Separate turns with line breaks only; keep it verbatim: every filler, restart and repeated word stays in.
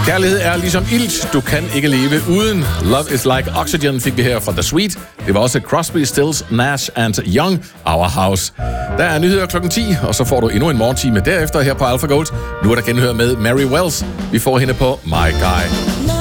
Kærlighed er ligesom ilt. Du kan ikke leve uden. Love is like oxygen fik vi her fra The Sweet. Det var også Crosby, Stills, Nash and Young, Our House. Der er nyheder klokken ti, og så får du endnu en morgentime derefter her på Alpha Gold. Nu er der genhør med Mary Wells. Vi får hende på My Guy.